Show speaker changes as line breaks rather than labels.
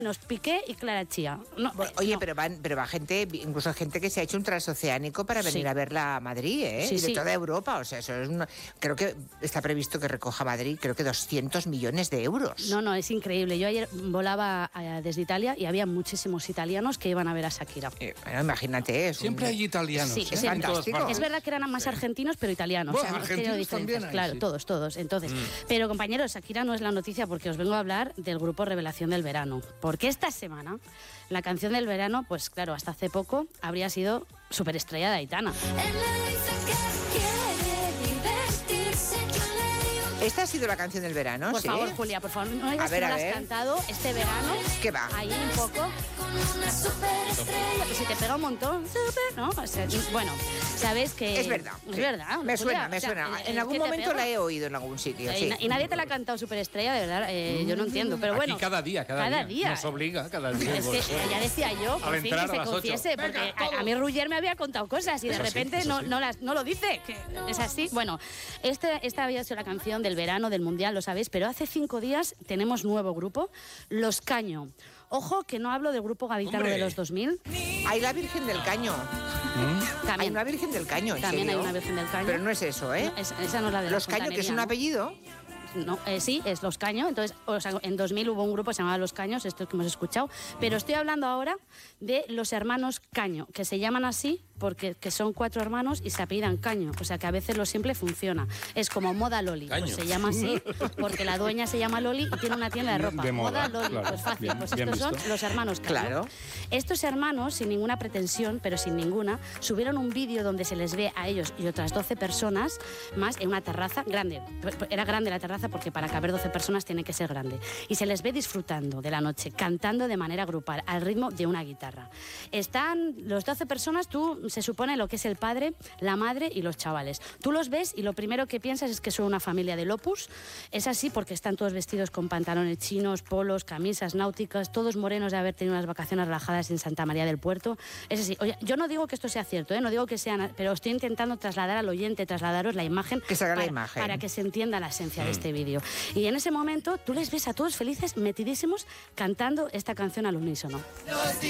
Nos Piqué y Clara Chía. No,
Oye,
no.
pero va gente, incluso gente que se ha hecho un transoceánico para venir a verla a Madrid, ¿eh?
Sí,
Y de
sí.
toda Europa. O sea, eso es creo que está previsto que recoja Madrid, creo que 200 millones de euros.
No, es increíble. Yo ayer volaba desde Italia y había muchísimos italianos que iban a ver a Shakira.
Bueno, imagínate.
Siempre hay italianos.
Sí,
es
sí.
fantástico.
Es verdad que eran más argentinos, pero italianos.
Bueno,
es que
argentinos
hay diferencias,
también hay,
claro,
sí.
todos. Entonces, pero compañeros, Shakira no es la noticia porque os vengo a hablar del grupo Revelación del Verano. Porque esta semana la canción del verano, pues claro, hasta hace poco habría sido superestrella de Aitana.
¿Esta ha sido la canción del verano?
Por
¿Sí?
favor, Julia, por favor, no digas que no la has cantado este verano.
¿Qué va?
Ahí un poco. Que si te pega un montón, ¿no? O sea, bueno, sabes que...
Es verdad.
Es
sí.
verdad.
Me
Julia,
suena.
o sea,
En algún
¿qué te
momento
pega?
la he oído en algún sitio, sí.
Y nadie te la ha cantado superestrella, de verdad. Yo no entiendo, pero bueno.
Aquí cada día. Nos obliga cada día.
Es que ya decía yo, por fin,
entrar
que
a
se
las 8.
confiese, porque a mí Ruller me había contado cosas y de
Eso sí,
repente
eso sí.
no lo dice. Que es así. Bueno, esta había sido la canción del verano, del Mundial, lo sabéis, pero hace 5 días tenemos nuevo grupo, Los Caño. Ojo que no hablo del grupo gaditano
¡Hombre!
de los 2000.
Hay la Virgen del Caño. Hay
También,
una Virgen del Caño, ¿en
también hay
serio?
una Virgen del Caño.
Pero no es eso, ¿eh?
No, esa no es la de
Los
la
Caño, que es un
fontanería, ¿no?
apellido.
No, sí, es Los Caño. Entonces, o sea, en 2000 hubo un grupo que se llamaba Los Caños, esto que hemos escuchado. Pero estoy hablando ahora de los hermanos Caño, que se llaman así porque que son 4 hermanos y se apellidan Caño. O sea, que a veces lo simple funciona. Es como Moda Loli.
Caño.
Pues se llama así porque la dueña se llama Loli y tiene una tienda de ropa.
De moda,
Loli,
claro.
pues fácil.
Bien,
Pues
bien
estos son
visto.
los hermanos Caño.
Claro.
Estos hermanos, sin ninguna pretensión, pero sin ninguna, subieron un vídeo donde se les ve a ellos y otras 12 personas más en una terraza grande. Era grande la terraza porque para caber 12 personas tiene que ser grande. Y se les ve disfrutando de la noche, cantando de manera grupal, al ritmo de una guitarra. Están los 12 personas, tú se supone lo que es el padre, la madre y los chavales. Tú los ves y lo primero que piensas es que son una familia del Opus. Es así porque están todos vestidos con pantalones chinos, polos, camisas náuticas, todos morenos de haber tenido unas vacaciones relajadas en Santa María del Puerto. Es así. Oye, yo no digo que esto sea cierto, no digo que sean, pero estoy intentando trasladar al oyente, trasladaros la imagen.
Que se haga la imagen.
Para que se entienda la esencia de este vídeo. Y en ese momento tú les ves a todos felices, metidísimos, cantando esta canción al unísono.